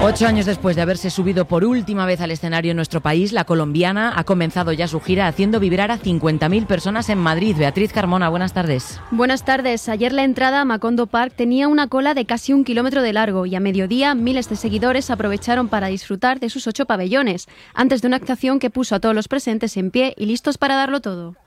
8 años después de haberse subido por última vez al escenario en nuestro país, la colombiana ha comenzado ya su gira haciendo vibrar a 50.000 personas en Madrid. Beatriz Carmona, buenas tardes. Buenas tardes. Ayer la entrada a Macondo Park tenía una cola de casi 1 kilómetro de largo y a mediodía miles de seguidores aprovecharon para disfrutar de sus 8 pabellones, antes de una actuación que puso a todos los presentes en pie y listos para darlo todo.